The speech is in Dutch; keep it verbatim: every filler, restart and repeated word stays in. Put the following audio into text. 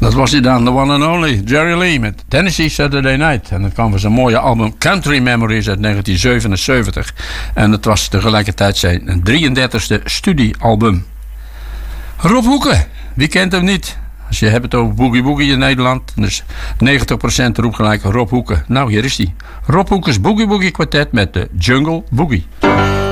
Dat was hij dan, the one and only, Jerry Lee met Tennessee Saturday Night. En dat kwam van zijn mooie album Country Memories uit negentien zevenenzeventig. En dat was tegelijkertijd zijn drieëndertigste studioalbum. Rob Hoeken, wie kent hem niet? Als je hebt het over Boogie Woogie in Nederland, dus negentig procent roept gelijk Rob Hoeken. Nou, hier is hij. Rob Hoekens Boogie Woogie kwartet met de Jungle Boogie.